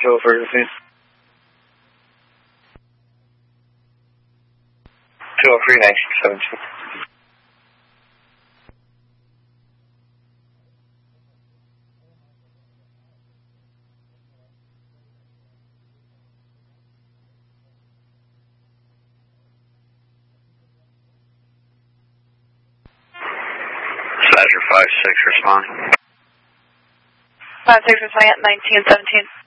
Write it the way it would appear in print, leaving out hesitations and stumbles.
Kill Ferguson. 203, 1917. Azure 5-6, respond. 5-6 responding at 1917.